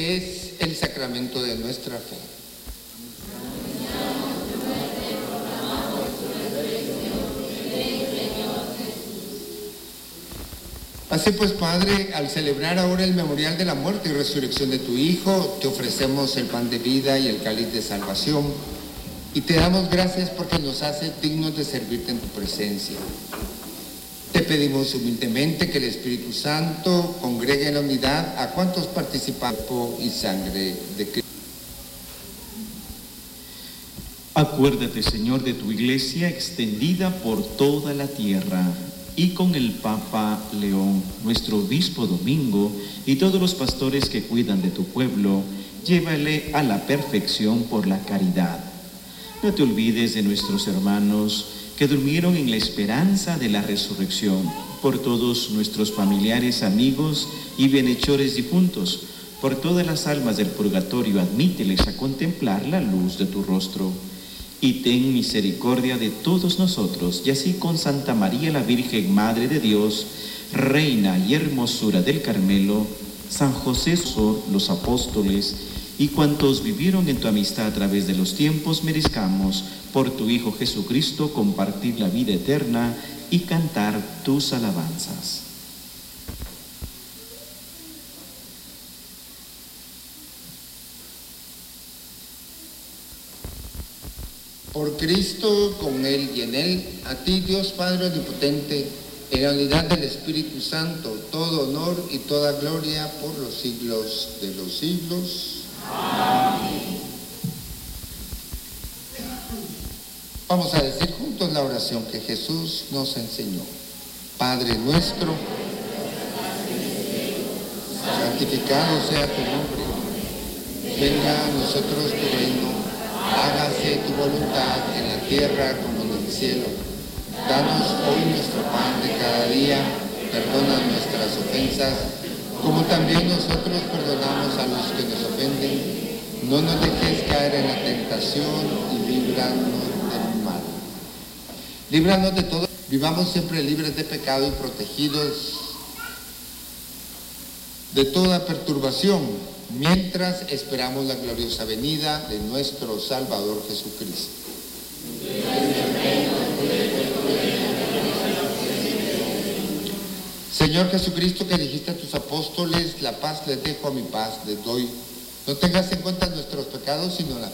es el sacramento de nuestra fe. Así pues, Padre, al celebrar ahora el memorial de la muerte y resurrección de tu Hijo, te ofrecemos el pan de vida y el cáliz de salvación, y te damos gracias porque nos haces dignos de servirte en tu presencia. Te pedimos humildemente que el Espíritu Santo congregue en la unidad a cuantos participan en cuerpo y sangre de Cristo. Acuérdate, Señor, de tu Iglesia extendida por toda la tierra, y con el Papa León, nuestro obispo Domingo, y todos los pastores que cuidan de tu pueblo, llévale a la perfección por la caridad. No te olvides de nuestros hermanos que durmieron en la esperanza de la resurrección, por todos nuestros familiares, amigos y bienhechores difuntos, por todas las almas del purgatorio, admíteles a contemplar la luz de tu rostro. Y ten misericordia de todos nosotros, y así con Santa María la Virgen, Madre de Dios, Reina y hermosura del Carmelo, San José, los apóstoles, y cuantos vivieron en tu amistad a través de los tiempos, merezcamos, por tu Hijo Jesucristo, compartir la vida eterna y cantar tus alabanzas. Por Cristo, con Él y en Él, a ti, Dios Padre Omnipotente, en la unidad del Espíritu Santo, todo honor y toda gloria por los siglos de los siglos. Amén. Vamos a decir juntos la oración que Jesús nos enseñó. Padre nuestro, santificado sea tu nombre. Venga a nosotros tu reino. Hágase tu voluntad en la tierra como en el cielo. Danos hoy nuestro pan de cada día. Perdona nuestras ofensas, como también nosotros perdonamos a los que nos ofenden. No nos dejes caer en la tentación y líbranos del mal. Líbranos de todo. Vivamos siempre libres de pecado y protegidos de toda perturbación, mientras esperamos la gloriosa venida de nuestro Salvador Jesucristo. Señor Jesucristo, que dijiste a tus apóstoles, la paz les dejo, a mi paz les doy. No tengas en cuenta nuestros pecados, sino la